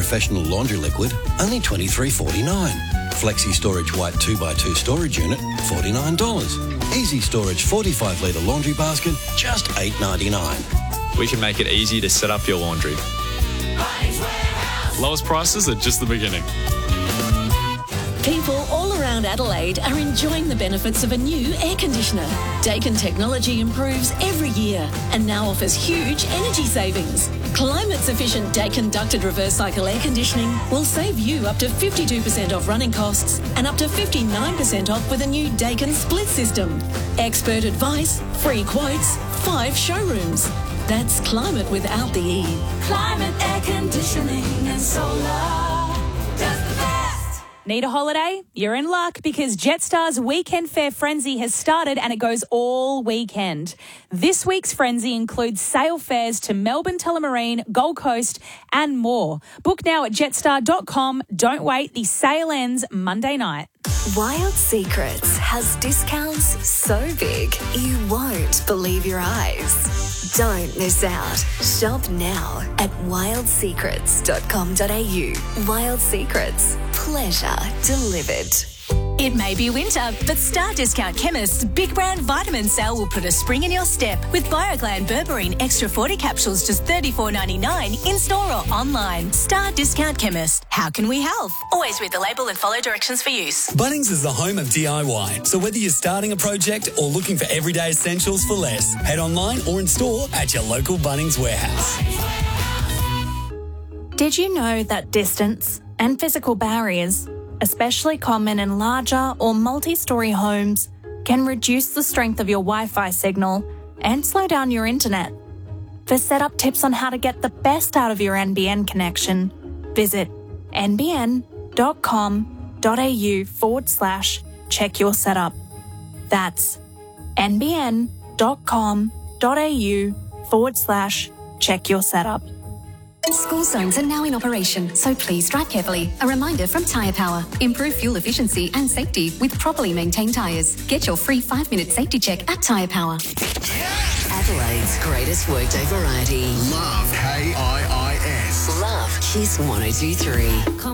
Professional Laundry Liquid, only $23.49. Flexi Storage White 2x2 Storage Unit, $49. Easy Storage 45 litre laundry basket, just $8.99. We can make it easy to set up your laundry. Lowest prices are just the beginning. People all around Adelaide are enjoying the benefits of a new air conditioner. Daikin technology improves every year and now offers huge energy savings. Climate-sufficient Daikin ducted reverse cycle air conditioning will save you up to 52% off running costs and up to 59% off with a new Daikin split system. Expert advice, free quotes, 5 showrooms. That's climate without the E. Climate air conditioning and solar. Just the best. Need a holiday? You're in luck because Jetstar's Weekend Fare Frenzy has started and it goes all weekend. This week's Frenzy includes sale fares to Melbourne, Tullamarine, Gold Coast and more. Book now at jetstar.com. Don't wait. The sale ends Monday night. Wild Secrets has discounts so big you won't believe your eyes. Don't miss out. Shop now at wildsecrets.com.au. Wild Secrets. Pleasure delivered. It may be winter, but Star Discount Chemist's Big Brand Vitamin Sale will put a spring in your step with BioGland Berberine Extra 40 capsules just $34.99 in store or online. Star Discount Chemist. How can we help? Always read the label and follow directions for use. Bunnings is the home of DIY, so whether you're starting a project or looking for everyday essentials for less, head online or in store at your local Bunnings warehouse. Did you know that distance and physical barriers, especially common in larger or multi-storey homes, can reduce the strength of your Wi-Fi signal and slow down your internet? For setup tips on how to get the best out of your NBN connection, visit nbn.com.au/check your setup. That's nbn.com.au/check your setup. School zones are now in operation, so please drive carefully. A reminder from Tyre Power. Improve fuel efficiency and safety with properly maintained tyres. Get your free 5-minute safety check at Tyre Power. Adelaide's greatest workday variety. Love KIIS. Love Kiss 102.3.